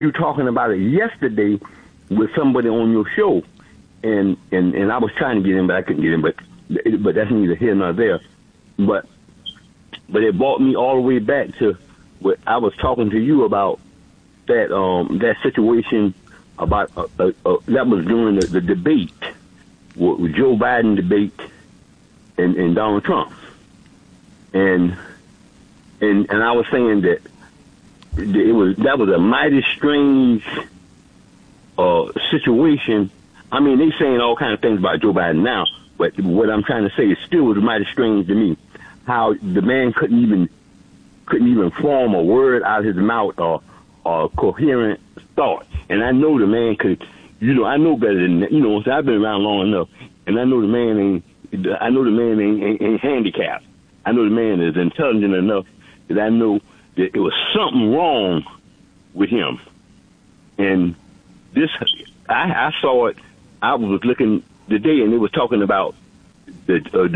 you talking about it yesterday with somebody on your show, and I was trying to get in, but I couldn't get in. But that's neither here nor there. But it brought me all the way back to what I was talking to you about, that situation about that was during the debate, with Joe Biden debate and Donald Trump, and I was saying that that was a mighty strange situation. I mean, they saying all kinds of things about Joe Biden now, but what I'm trying to say is still was mighty strange to me. How the man couldn't even form a word out of his mouth or coherent thought. And I know the man could, I know better than that. So I've been around long enough, and I know the man ain't handicapped. I know the man is intelligent enough that I know that it was something wrong with him. And this, I saw it. I was looking today, and they was talking about the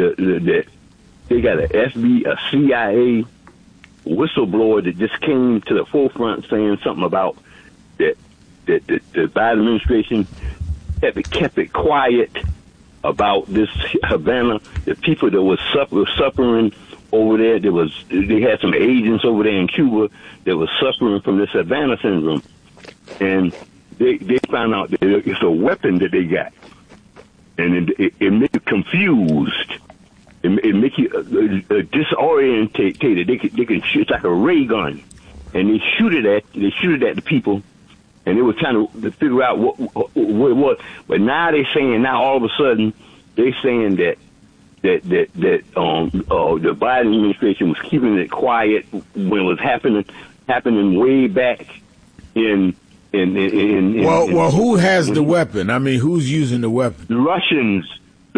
they got a CIA whistleblower that just came to the forefront saying something about that the Biden administration kept it quiet about this Havana, the people that was suffering over there. They had some agents over there in Cuba that was suffering from this Havana syndrome, and they found out that it's a weapon that they got, and it made you confused. It make you disorientated. They can shoot. It's like a ray gun, and they shoot it at the people, and they were trying to figure out what it was. But now all of a sudden they're saying that the Biden administration was keeping it quiet when it was happening way back in. Well, who has the weapon? I mean, who's using the weapon? The Russians.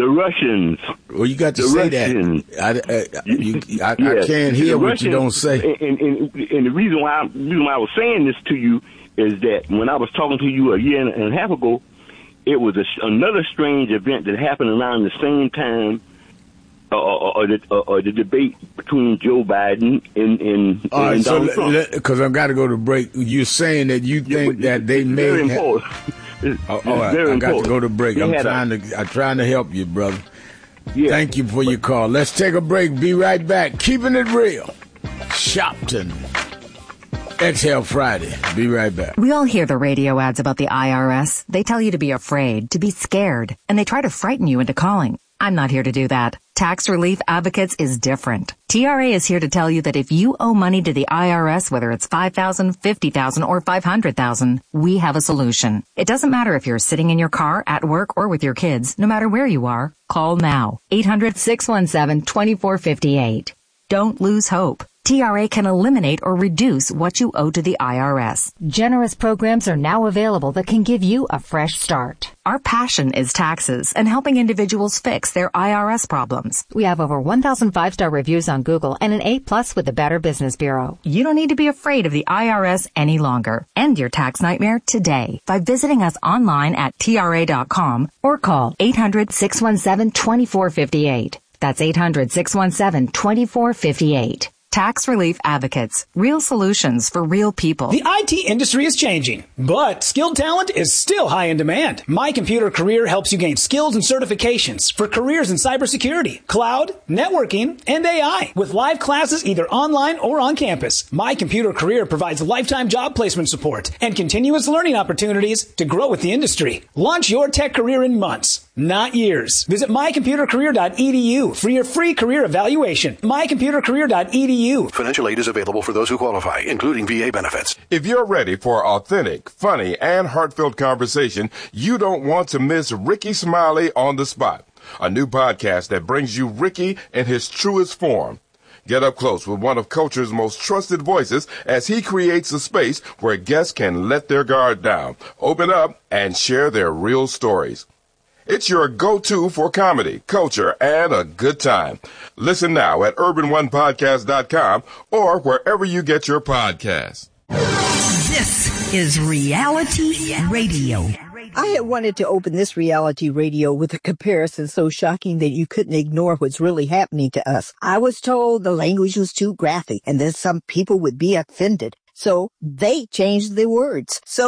Well, you got to say Russians. that. I can't hear what you don't say. And the reason why I was saying this to you is that when I was talking to you a year and a half ago, it was another strange event that happened around the same time, or the debate between Joe Biden and Donald Trump. Because I've got to go to break. You're saying that you think that they may have... All right, I got to go to break. I'm trying to help you, brother. Yeah. Thank you for your call. Let's take a break. Be right back. Keeping it real. Shopton. Exhale Friday. Be right back. We all hear the radio ads about the IRS. They tell you to be afraid, to be scared, and they try to frighten you into calling. I'm not here to do that. Tax Relief Advocates is different. TRA is here to tell you that if you owe money to the IRS, whether it's $5,000, $50,000, or $500,000, we have a solution. It doesn't matter if you're sitting in your car, at work, or with your kids. No matter where you are, call now. 800-617-2458. Don't lose hope. TRA can eliminate or reduce what you owe to the IRS. Generous programs are now available that can give you a fresh start. Our passion is taxes and helping individuals fix their IRS problems. We have over 1,000 5-star reviews on Google and an A+ with the Better Business Bureau. You don't need to be afraid of the IRS any longer. End your tax nightmare today by visiting us online at TRA.com or call 800-617-2458. That's 800-617-2458. Tax Relief Advocates. Real solutions for real people. The IT industry is changing, but skilled talent is still high in demand. My Computer Career helps you gain skills and certifications for careers in cybersecurity, cloud, networking, and AI. With live classes either online or on campus, My Computer Career provides lifetime job placement support and continuous learning opportunities to grow with the industry. Launch your tech career in months, not years. Visit mycomputercareer.edu for your free career evaluation. mycomputercareer.edu. Financial aid is available for those who qualify, including VA benefits. If you're ready for authentic, funny, and heartfelt conversation, you don't want to miss Ricky Smiley on the Spot, a new podcast that brings you Ricky in his truest form. Get up close with one of culture's most trusted voices as he creates a space where guests can let their guard down, open up, and share their real stories. It's your go-to for comedy, culture, and a good time. Listen now at urbanonepodcast.com or wherever you get your podcasts. This is Reality Radio. I had wanted to open this reality radio with a comparison so shocking that you couldn't ignore what's really happening to us. I was told the language was too graphic and that some people would be offended. So they changed the words. So